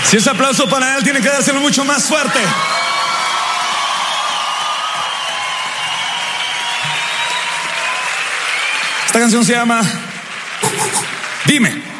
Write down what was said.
Si ese aplauso para él, tiene que dárselo mucho más fuerte. Esta canción se llama Dime.